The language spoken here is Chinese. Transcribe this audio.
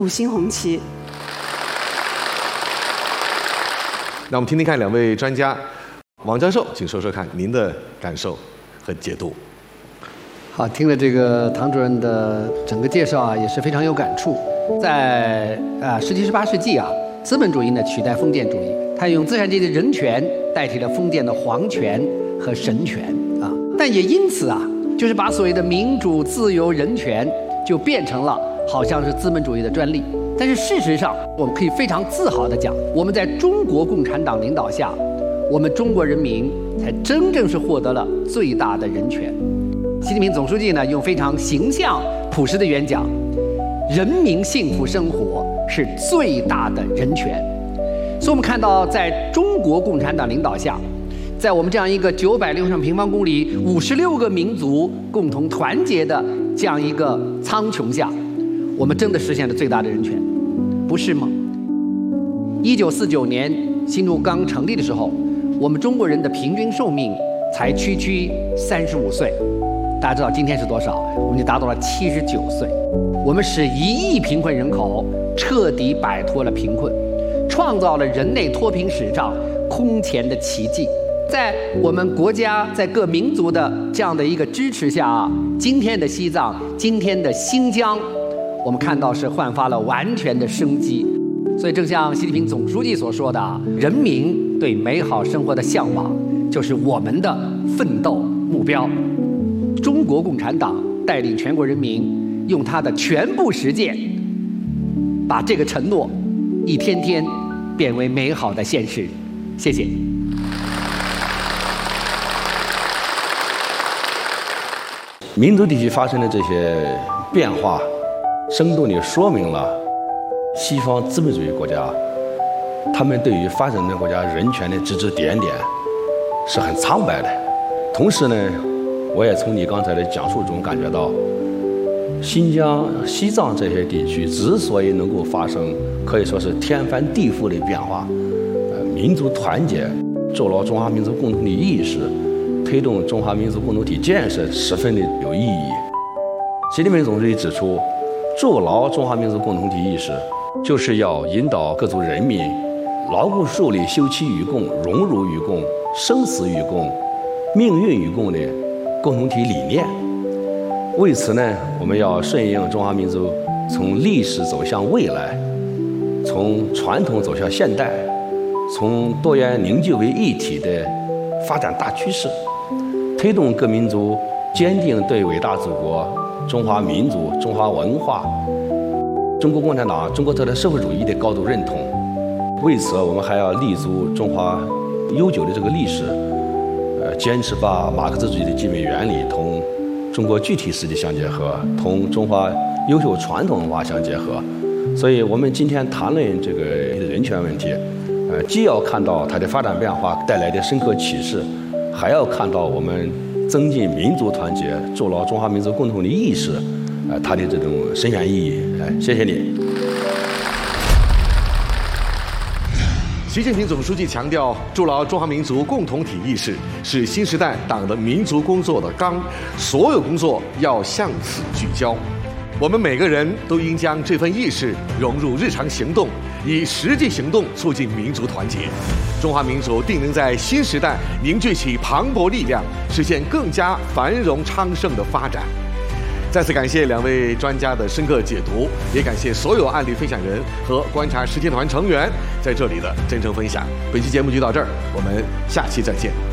五星红旗。 那我们听听看两位专家，王教授，请说说看您的感受和解读。 好，听了这个唐主任的整个介绍啊，也是非常有感触。在17、18世纪啊，资本主义呢取代封建主义，它用资产阶级的人权代替了封建的皇权和神权啊。但也因此啊，就是把所谓的民主、自由、人权就变成了好像是资本主义的专利。但是事实上，我们可以非常自豪地讲，我们在中国共产党领导下，我们中国人民才真正是获得了最大的人权。习近平总书记呢，用非常形象、朴实的演讲，人民幸福生活是最大的人权。所以我们看到，在中国共产党领导下，在我们这样一个960平方公里、56个民族共同团结的这样一个苍穹下，我们真的实现了最大的人权，不是吗？1949年新中国刚成立的时候，我们中国人的平均寿命才区35岁。大家知道今天是多少？我们就达到了79岁。我们使1亿贫困人口彻底摆脱了贫困，创造了人类脱贫史上空前的奇迹。在我们国家在各民族的这样的一个支持下啊，今天的西藏，今天的新疆，我们看到是焕发了完全的生机。所以正像习近平总书记所说的，人民对美好生活的向往就是我们的奋斗目标。中国共产党带领全国人民用他的全部实践，把这个承诺一天天变为美好的现实。谢谢。 民族地区发生的这些变化，生动地说明了西方资本主义国家他们对于发展中国家人权的指指点点是很苍白的。同时呢，我也从你刚才的讲述中感觉到，新疆、西藏这些地区之所以能够发生可以说是天翻地覆的变化，民族团结、筑牢中华民族共同体意识、推动中华民族共同体建设十分的有意义。习近平总书记指出，筑牢中华民族共同体意识，就是要引导各族人民牢固树立休戚与共、荣辱与共、生死与共、命运与共的共同体理念。为此呢，我们要顺应中华民族从历史走向未来，从传统走向现代，从多元凝聚为一体的发展大趋势，推动各民族坚定对伟大祖国、中华民族、中华文化、中国共产党、中国特色社会主义的高度认同。为此，我们还要立足中华悠久的这个历史，坚持把马克思主义的基本原理同中国具体实际相结合，同中华优秀传统文化相结合。所以我们今天谈论这个人权问题，既要看到它的发展变化带来的深刻启示，还要看到我们增进民族团结、筑牢中华民族共同的意识，它的这种深远意义。谢谢你。 习近平总书记强调，筑牢中华民族共同体意识是新时代党的民族工作的纲，所有工作要向此聚焦。我们每个人都应将这份意识融入日常行动，以实际行动促进民族团结。中华民族定能在新时代凝聚起磅礴力量，实现更加繁荣昌盛的发展。再次感谢两位专家的深刻解读，也感谢所有案例分享人和观察实践团成员在这里的真诚分享。本期节目就到这儿，我们下期再见。